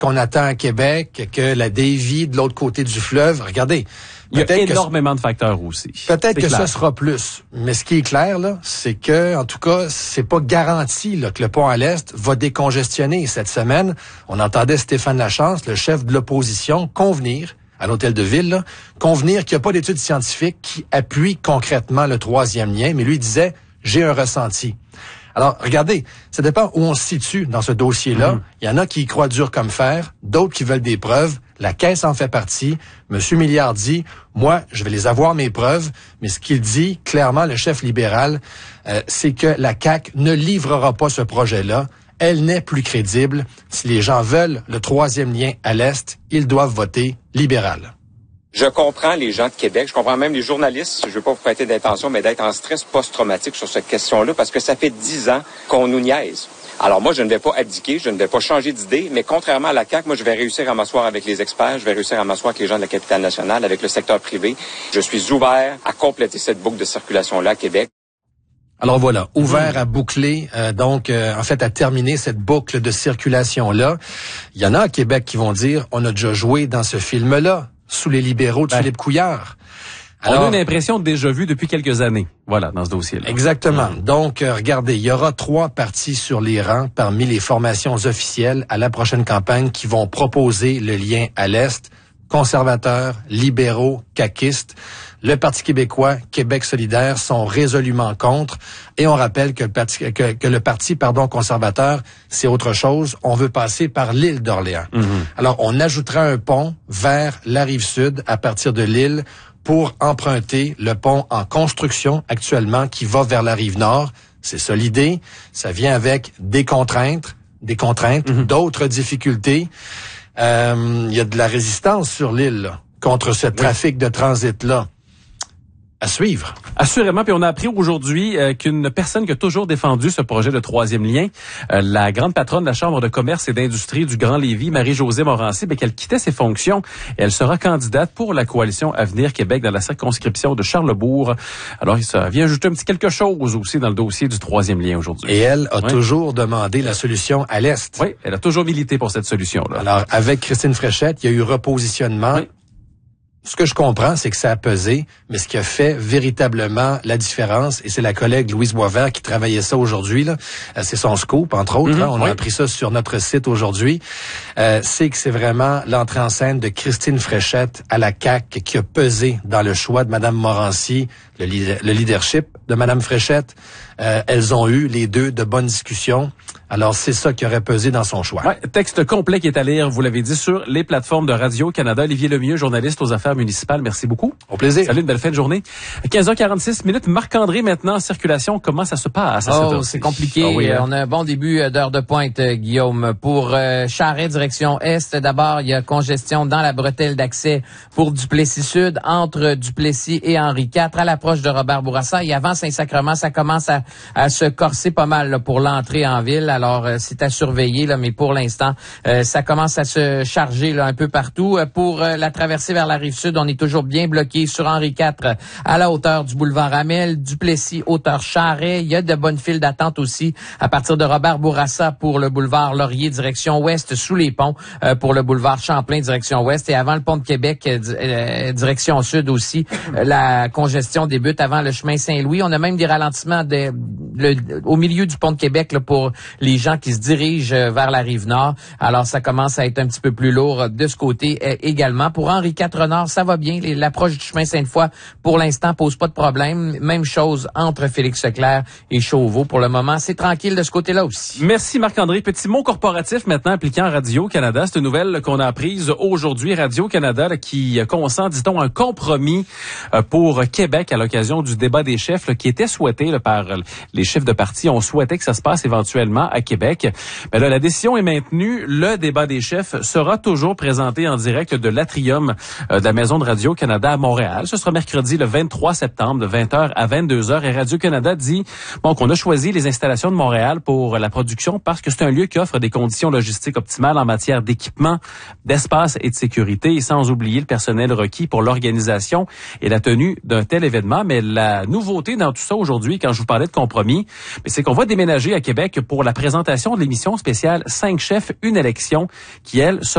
qu'on attend à Québec, que la dévie de l'autre côté du fleuve. Regardez. Il y a énormément de facteurs aussi. Peut-être que ce sera plus. Mais ce qui est clair, là, c'est que, en tout cas, c'est pas garanti, là, que le pont à l'Est va décongestionner. Cette semaine, on entendait Stéphane Lachance, le chef de l'opposition, convenir, à l'hôtel de ville, là, convenir qu'il n'y a pas d'études scientifiques qui appuient concrètement le troisième lien. Mais lui disait, j'ai un ressenti. Alors, regardez, ça dépend où on se situe dans ce dossier-là. Il y en a qui y croient dur comme fer, d'autres qui veulent des preuves. La Caisse en fait partie. Monsieur Milliard dit, moi, je vais les avoir, mes preuves, mais ce qu'il dit, clairement, le chef libéral, c'est que la CAQ ne livrera pas ce projet-là. Elle n'est plus crédible. Si les gens veulent le troisième lien à l'Est, ils doivent voter libéral. Je comprends les gens de Québec, je comprends même les journalistes, je ne veux pas vous prêter d'intention, mais d'être en stress post-traumatique sur cette question-là, parce que ça fait 10 ans qu'on nous niaise. Alors moi, je ne vais pas abdiquer, je ne vais pas changer d'idée, mais contrairement à la CAQ, moi, je vais réussir à m'asseoir avec les experts, je vais réussir à m'asseoir avec les gens de la capitale nationale, avec le secteur privé. Je suis ouvert à compléter cette boucle de circulation-là à Québec. Alors voilà, ouvert à boucler, en fait, à terminer cette boucle de circulation-là. Il y en a à Québec qui vont dire, on a déjà joué dans ce film-là, sous les libéraux de Philippe Couillard. Alors, on a une impression de déjà vu depuis quelques années, voilà, dans ce dossier-là. Exactement. Donc, regardez, il y aura 3 partis sur les rangs parmi les formations officielles à la prochaine campagne qui vont proposer le lien à l'Est. Conservateurs, libéraux, caquistes. Le Parti québécois, Québec solidaire sont résolument contre. Et on rappelle que le parti conservateur, c'est autre chose. On veut passer par l'île d'Orléans. Alors, on ajoutera un pont vers la rive sud à partir de l'île pour emprunter le pont en construction actuellement qui va vers la rive nord. C'est ça l'idée. Ça vient avec des contraintes, d'autres difficultés. Il y a de la résistance sur l'île contre ce trafic de transit-là. À suivre. Assurément. Puis on a appris aujourd'hui qu'une personne qui a toujours défendu ce projet de troisième lien, la grande patronne de la Chambre de commerce et d'industrie du Grand Lévis, Marie-Josée Morancy, qu'elle quittait ses fonctions et elle sera candidate pour la coalition Avenir Québec dans la circonscription de Charlesbourg. Alors, ça vient ajouter un petit quelque chose aussi dans le dossier du troisième lien aujourd'hui. Et elle a toujours demandé la solution à l'Est. Oui, elle a toujours milité pour cette solution-là. Alors, avec Christine Fréchette, il y a eu repositionnement. Oui. Ce que je comprends, c'est que ça a pesé, mais ce qui a fait véritablement la différence, et c'est la collègue Louise Boisvert qui travaillait ça aujourd'hui, là, c'est son scoop, entre autres, on a appris ça sur notre site aujourd'hui, c'est que c'est vraiment l'entrée en scène de Christine Fréchette à la CAQ qui a pesé dans le choix de Mme Morancy, le leadership de Mme Fréchette. Elles ont eu, les deux, de bonnes discussions. Alors, c'est ça qui aurait pesé dans son choix. Ouais, texte complet qui est à lire, vous l'avez dit, sur les plateformes de Radio-Canada. Olivier Lemieux, journaliste aux affaires municipales. Merci beaucoup. Au plaisir. Salut, une belle fin de journée. 15h46 Marc-André, maintenant en circulation. Comment ça se passe à cette heure-ci? C'est compliqué. Ah oui, hein? On a un bon début d'heure de pointe, Guillaume. Pour Charest, direction Est, d'abord, il y a congestion dans la bretelle d'accès pour Duplessis-Sud, entre Duplessis et Henri IV, à l'approche de Robert-Bourassa. Et avant Saint-Sacrement, ça commence à se corser pas mal là, pour l'entrée en ville. Alors, c'est à surveiller, là, mais pour l'instant, ça commence à se charger là, un peu partout. Pour la traversée vers la Rive-Sud, on est toujours bien bloqué sur Henri IV à la hauteur du boulevard Amel, Duplessis, hauteur Charest. Il y a de bonnes files d'attente aussi à partir de Robert-Bourassa pour le boulevard Laurier, direction ouest, sous les ponts, pour le boulevard Champlain, direction ouest. Et avant le pont de Québec, direction sud aussi, la congestion débute avant le chemin Saint-Louis. On a même des ralentissements au milieu du pont de Québec là, pour les gens qui se dirigent vers la Rive-Nord. Alors, ça commence à être un petit peu plus lourd de ce côté également. Pour Henri IV Nord, ça va bien. L'approche du chemin Sainte-Foy, pour l'instant, pose pas de problème. Même chose entre Félix-Leclerc et Chauveau. Pour le moment, c'est tranquille de ce côté-là aussi. Merci Marc-André. Petit mot corporatif maintenant appliquant Radio-Canada. C'est une nouvelle qu'on a apprise aujourd'hui. Radio-Canada qui consent, dit-on, un compromis pour Québec à l'occasion du débat des chefs qui était souhaité par les chefs de parti. On souhaitait que ça se passe éventuellement à Québec. Mais là, la décision est maintenue. Le débat des chefs sera toujours présenté en direct de l'Atrium de la Maison de Radio-Canada à Montréal. Ce sera mercredi le 23 septembre de 20h à 22h. Et Radio-Canada dit qu'on a choisi les installations de Montréal pour la production parce que c'est un lieu qui offre des conditions logistiques optimales en matière d'équipement, d'espace et de sécurité, et sans oublier le personnel requis pour l'organisation et la tenue d'un tel événement. Mais la nouveauté dans tout ça aujourd'hui, quand je vous parlais de compromis, c'est qu'on va déménager à Québec pour la présentation de l'émission spéciale 5 chefs, une élection, qui, elle,